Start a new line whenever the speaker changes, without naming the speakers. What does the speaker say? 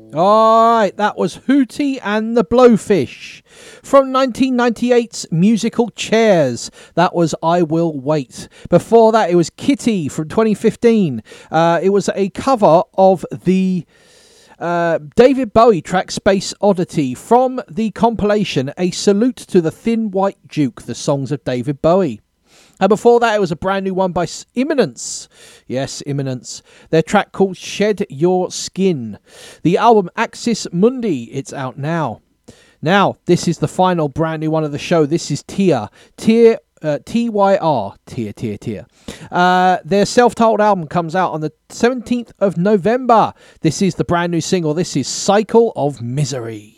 Alright, that was Hootie and the Blowfish. From 1998's musical Chairs, that was I Will Wait. Before that, it was Kitty from 2015. It was a cover of the David Bowie track Space Oddity from the compilation A Salute to the Thin White Duke, the songs of David Bowie. And before that, it was a brand new one by Imminence. Yes, Imminence. Their track called Shed Your Skin. The album Axis Mundi, it's out now. Now, this is the final brand new one of the show. This is Tyr. Tyr. Tyr. Their self-titled album comes out on the 17th of November. This is the brand new single. This is Cycle of Misery.